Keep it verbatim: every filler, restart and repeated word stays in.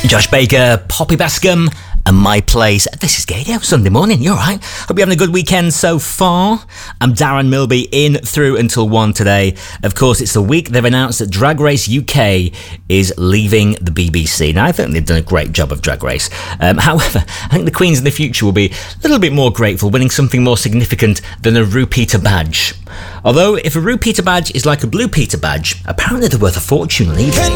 Josh Baker, Poppy Bascom, and My Place. This is Gaydio Sunday morning. You're right. Hope you're having a good weekend so far. I'm Darren Milby, in through until one today. Of course, it's the week they've announced that Drag Race U K is leaving the B B C. Now, I think they've done a great job of Drag Race. Um, however, I think the Queens in the future will be a little bit more grateful, winning something more significant than a Rue Peter badge. Although, if a Rue Peter badge is like a Blue Peter badge, apparently they're worth a fortune leaving.